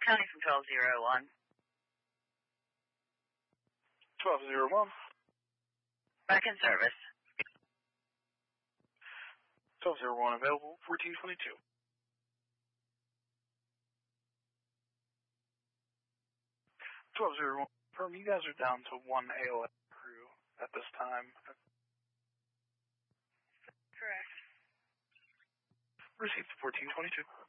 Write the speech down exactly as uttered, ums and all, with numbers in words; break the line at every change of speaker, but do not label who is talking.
County from twelve zero one.
twelve zero one.
Back in service.
twelve zero one available, fourteen twenty-two. twelve zero one, confirm you guys are down to one A O S crew at this time.
Correct.
Received fourteen twenty-two.